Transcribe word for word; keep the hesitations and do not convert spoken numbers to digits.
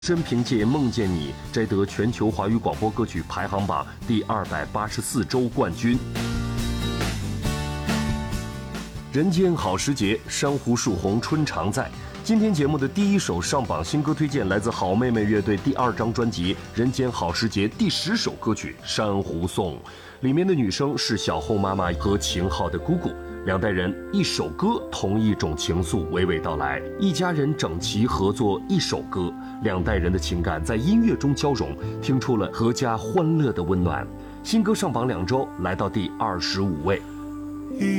真凭借《梦见你》摘得全球华语广播歌曲排行榜第二百八十四周冠军。人间好时节，珊瑚树红春常在。今天节目的第一首上榜新歌推荐来自好妹妹乐队第二张专辑《人间好时节》第十首歌曲《珊瑚颂》，里面的女生是小后妈妈和秦昊的姑姑，两代人一首歌，同一种情愫娓娓道来，一家人整齐合作一首歌，两代人的情感在音乐中交融，听出了阖家欢乐的温暖。新歌上榜两周，来到第二十五位。